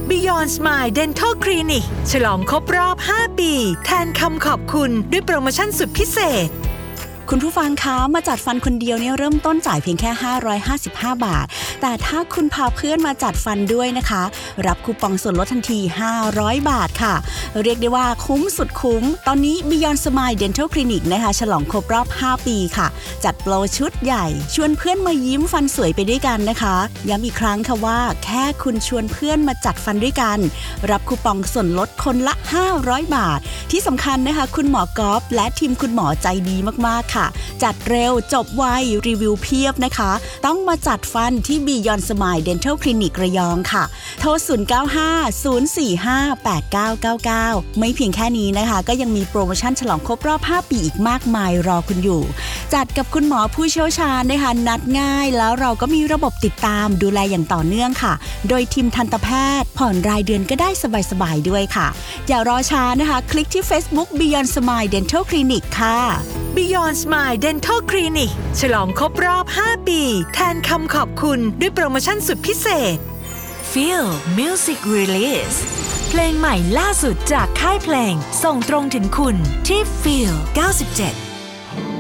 Beyond Smile Dental Clinic ฉลองครบรอบ 5 ปีแทนคำขอบคุณด้วยโปรโมชั่นสุดพิเศษคุณผู้ฟังคะมาจัดฟันคนเดียวเนี่ยเริ่มต้นจ่ายเพียงแค่555 บาทแต่ถ้าคุณพาเพื่อนมาจัดฟันด้วยนะคะรับคูปองส่วนลดทันที500 บาทค่ะเรียกได้ว่าคุ้มสุดคุ้มตอนนี้ Beyond Smile Dental Clinic นะคะฉลองครบรอบ 5 ปีค่ะจัดโปรชุดใหญ่ชวนเพื่อนมายิ้มฟันสวยไปด้วยกันนะคะย้ำอีกครั้งค่ะว่าแค่คุณชวนเพื่อนมาจัดฟันด้วยกันรับคูปองส่วนลดคนละ500 บาทที่สำคัญนะคะคุณหมอกอล์ฟและทีมคุณหมอใจดีมากๆจัดเร็วจบไวรีวิวเพียบนะคะต้องมาจัดฟันที่ Beyond Smile Dental Clinic ระยองค่ะโทร0950458999ไม่เพียงแค่นี้นะคะก็ยังมีโปรโมชั่นฉลองครบรอบ 5 ปีอีกมากมายรอคุณอยู่จัดกับคุณหมอผู้เชี่ยวชาญนะคะนัดง่ายแล้วเราก็มีระบบติดตามดูแลอย่างต่อเนื่องค่ะโดยทีมทันตแพทย์ผ่อนรายเดือนก็ได้สบายๆด้วยค่ะอย่ารอช้านะคะคลิกที่ Facebook Beyond Smile Dental Clinic ค่ะ Beyond Smile Dental Clinic ฉลองครบรอบ 5 ปีแทนคำขอบคุณด้วยโปรโมชั่นสุดพิเศษ Feel Music Release เพลงใหม่ล่าสุดจากค่ายเพลงส่งตรงถึงคุณที่ Feel 97